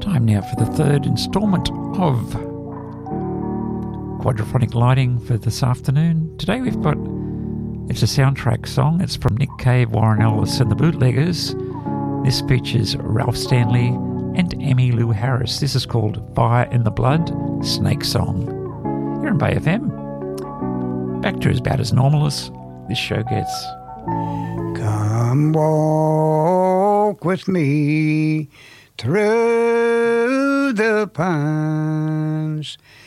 Time now for the third instalment of Quadraphonic Lighting for this afternoon. Today it's a soundtrack song. It's from Nick Cave, Warren Ellis and the Bootleggers. This features Ralph Stanley and Emmylou Harris. This is called Fire in the Blood, Snake Song. You're in Bay FM. Back to about as normal as this show gets. Come walk with me through the pines